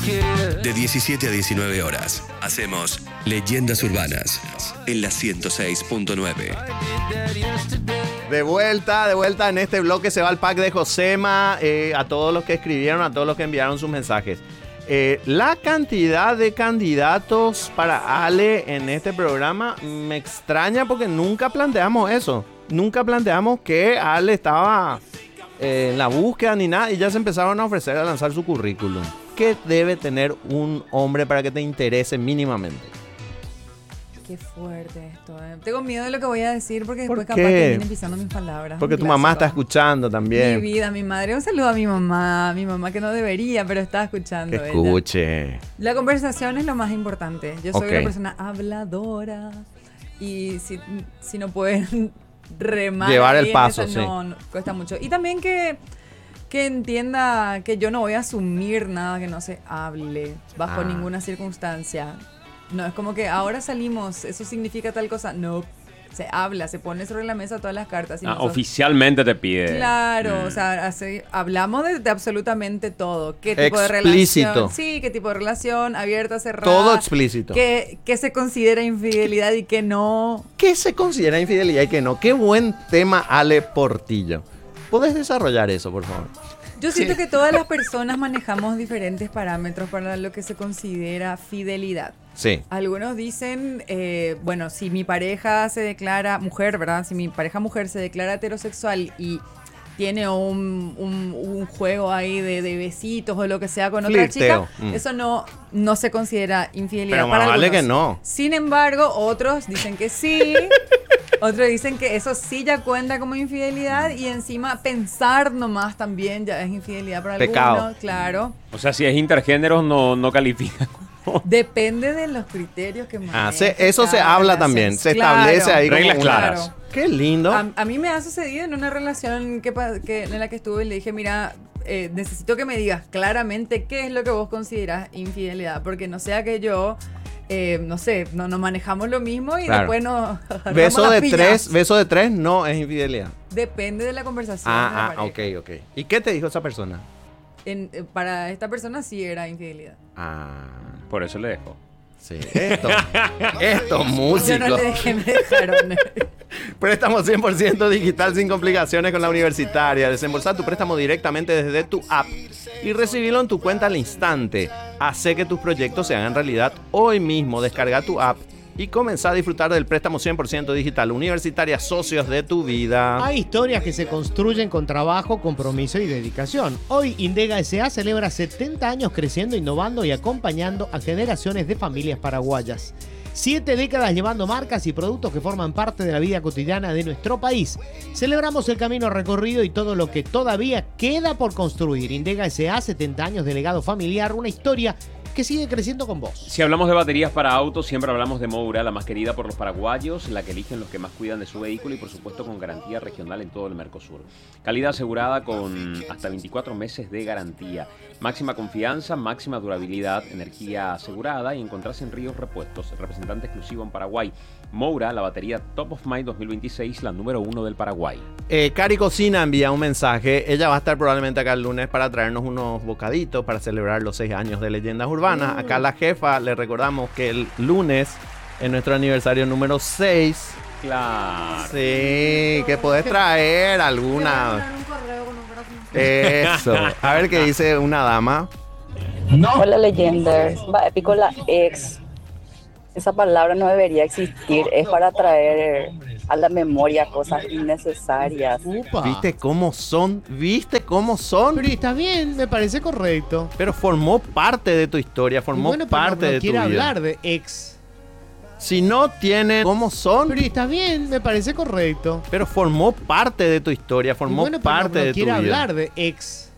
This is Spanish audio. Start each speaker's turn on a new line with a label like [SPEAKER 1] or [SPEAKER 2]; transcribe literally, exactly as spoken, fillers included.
[SPEAKER 1] De diecisiete a diecinueve horas, hacemos Leyendas Urbanas en la ciento seis punto nueve.
[SPEAKER 2] De vuelta, de vuelta en este bloque se va el pack de Josema, eh, a todos los que escribieron, a todos los que enviaron sus mensajes. Eh, la cantidad de candidatos para Ale en este programa me extraña porque nunca planteamos eso. Nunca planteamos que Ale estaba eh, en la búsqueda ni nada y ya se empezaron a ofrecer a lanzar su currículum. ¿Qué debe tener un hombre para que te interese mínimamente?
[SPEAKER 3] Qué fuerte esto, eh. Tengo miedo de lo que voy a decir porque
[SPEAKER 2] ¿Por
[SPEAKER 3] después
[SPEAKER 2] qué?
[SPEAKER 3] capaz que vienen pisando mis palabras.
[SPEAKER 2] Porque
[SPEAKER 3] Un
[SPEAKER 2] tu mamá
[SPEAKER 3] clásico.
[SPEAKER 2] está escuchando también.
[SPEAKER 3] Mi vida, mi madre. Un saludo a mi mamá. Mi mamá que no debería, pero está escuchando.
[SPEAKER 2] Que
[SPEAKER 3] ella.
[SPEAKER 2] escuche.
[SPEAKER 3] La conversación es lo más importante. Yo soy
[SPEAKER 2] Ok.
[SPEAKER 3] una persona habladora. Y si, si no pueden remar
[SPEAKER 2] Llevar el
[SPEAKER 3] bien
[SPEAKER 2] paso,
[SPEAKER 3] esa,
[SPEAKER 2] sí.
[SPEAKER 3] no, no, cuesta mucho. Y también que, que entienda que yo no voy a asumir nada que no se hable bajo
[SPEAKER 2] Ah.
[SPEAKER 3] ninguna circunstancia. No, es como que ahora salimos, eso significa tal cosa. No, se habla, se pone sobre la mesa todas las cartas. Y
[SPEAKER 4] Ah,
[SPEAKER 3] nosotros-
[SPEAKER 4] oficialmente te pide.
[SPEAKER 3] Claro,
[SPEAKER 4] Mm.
[SPEAKER 3] o sea, hace- hablamos de, de absolutamente todo. ¿Qué tipo de
[SPEAKER 2] Explícito.
[SPEAKER 3] relación? Sí, qué tipo de relación, abierta, cerrada.
[SPEAKER 2] Todo explícito.
[SPEAKER 3] ¿Qué, qué se considera infidelidad y qué no?
[SPEAKER 2] ¿Qué se considera infidelidad y qué no? Qué buen tema, Ale Portillo. ¿Podés desarrollar eso, por favor?
[SPEAKER 3] Yo siento que todas las personas manejamos diferentes parámetros para lo que se considera fidelidad.
[SPEAKER 2] Sí.
[SPEAKER 3] Algunos dicen, eh, bueno, si mi pareja se declara mujer, ¿verdad? Si mi pareja mujer se declara heterosexual y tiene un, un, un juego ahí de, de besitos o lo que sea con otra
[SPEAKER 2] Flirteo.
[SPEAKER 3] chica,
[SPEAKER 2] Mm.
[SPEAKER 3] eso no, no se considera infidelidad.
[SPEAKER 2] Pero
[SPEAKER 3] para
[SPEAKER 2] más vale
[SPEAKER 3] algunos.
[SPEAKER 2] que no.
[SPEAKER 3] Sin embargo, otros dicen que sí. Otros dicen que eso sí ya cuenta como infidelidad y encima pensar nomás también ya es infidelidad para
[SPEAKER 2] Pecado.
[SPEAKER 3] algunos, claro.
[SPEAKER 4] O sea, si es intergénero, no, no califica.
[SPEAKER 3] Depende de los criterios que maneje.
[SPEAKER 2] Ah, se- eso se
[SPEAKER 3] cada
[SPEAKER 2] habla
[SPEAKER 3] relación.
[SPEAKER 2] también. Se
[SPEAKER 3] Claro.
[SPEAKER 2] establece ahí como
[SPEAKER 4] Reglas
[SPEAKER 2] una-
[SPEAKER 4] claras.
[SPEAKER 2] Qué lindo.
[SPEAKER 3] A, a mí me ha sucedido en una relación que, pa- que en la que estuve y le dije, mira, eh, necesito que me digas claramente qué es lo que vos consideras infidelidad, porque no sea que yo, eh, no sé, no nos manejamos lo mismo y
[SPEAKER 2] Claro.
[SPEAKER 3] después nos agarramos
[SPEAKER 2] Beso
[SPEAKER 3] las
[SPEAKER 2] de
[SPEAKER 3] piñas.
[SPEAKER 2] tres, beso de tres no es infidelidad.
[SPEAKER 3] Depende de la conversación. de la
[SPEAKER 2] Ah, ah, ok,
[SPEAKER 3] pareja.
[SPEAKER 2] ok. ¿Y qué te dijo esa persona?
[SPEAKER 3] En- eh, para esta persona sí era infidelidad.
[SPEAKER 2] Ah,
[SPEAKER 4] Por eso le dejo.
[SPEAKER 2] sí. Esto, estos
[SPEAKER 3] Yo
[SPEAKER 2] músicos.
[SPEAKER 3] no le dejé, me dejaron.
[SPEAKER 2] Préstamo cien por ciento digital sin complicaciones con la Universitaria. Desembolsar tu préstamo directamente desde tu app y recibirlo en tu cuenta al instante. Hace que tus proyectos se hagan realidad hoy mismo. Descarga tu app y comenzá a disfrutar del préstamo cien por ciento digital. Universitaria, socios de tu vida.
[SPEAKER 5] Hay historias que se construyen con trabajo, compromiso y dedicación. Hoy Indega S A celebra setenta años creciendo, innovando y acompañando a generaciones de familias paraguayas. Siete décadas llevando marcas y productos que forman parte de la vida cotidiana de nuestro país. Celebramos el camino recorrido y todo lo que todavía queda por construir. Indega S A, setenta años de legado familiar, una historia que sigue creciendo con vos.
[SPEAKER 4] Si hablamos de baterías para autos, siempre hablamos de Moura, la más querida por los paraguayos, la que eligen los que más cuidan de su vehículo y por supuesto con garantía regional en todo el Mercosur. Calidad asegurada con hasta veinticuatro meses de garantía. Máxima confianza, máxima durabilidad, energía asegurada y encontrás en Ríos Repuestos, representante exclusivo en Paraguay. Moura, la batería Top of Mind dos mil veintiséis, la número uno del Paraguay.
[SPEAKER 2] Eh, Cari Cocina envía un mensaje. Ella va a estar probablemente acá el lunes para traernos unos bocaditos para celebrar los seis años de Leyendas Urbanas. Acá la jefa le recordamos que el lunes es nuestro aniversario número seis.
[SPEAKER 4] Claro.
[SPEAKER 2] Sí, que podés traer alguna. Eso. A ver qué dice una dama.
[SPEAKER 6] Hola Leyenders, va épico la ex. Esa palabra no debería existir, es para traer a la memoria cosas innecesarias.
[SPEAKER 5] Upa.
[SPEAKER 2] ¿Viste cómo son? ¿Viste cómo son?
[SPEAKER 5] Pero está bien, me parece correcto.
[SPEAKER 2] Pero formó parte de tu historia,
[SPEAKER 5] Y
[SPEAKER 2] formó
[SPEAKER 5] bueno, pero
[SPEAKER 2] parte
[SPEAKER 5] no, no
[SPEAKER 2] de tu
[SPEAKER 5] quiere
[SPEAKER 2] vida.
[SPEAKER 5] hablar de ex.
[SPEAKER 2] Si no tiene cómo son,
[SPEAKER 5] Pero está bien, me parece correcto.
[SPEAKER 2] pero formó parte de tu historia,
[SPEAKER 5] Y
[SPEAKER 2] formó
[SPEAKER 5] bueno, pero
[SPEAKER 2] parte
[SPEAKER 5] no, no
[SPEAKER 2] de tu
[SPEAKER 5] quiere
[SPEAKER 2] vida.
[SPEAKER 5] hablar de ex.